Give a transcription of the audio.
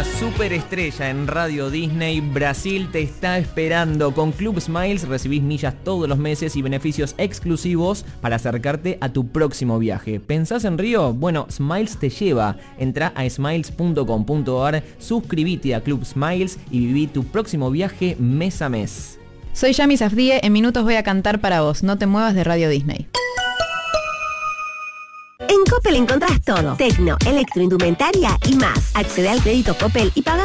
una superestrella en Radio Disney. Brasil te está esperando. Con Club Smiles recibís millas todos los meses y beneficios exclusivos para acercarte a tu próximo viaje. ¿Pensás en Río? Bueno, Smiles te lleva. Entrá a smiles.com.ar, suscribite a Club Smiles y viví tu próximo viaje mes a mes. Soy Yami Safdie, en minutos voy a cantar para vos. No te muevas de Radio Disney. En Coppel encontrás todo. Tecno, electroindumentaria y más. Accede al crédito Coppel y paga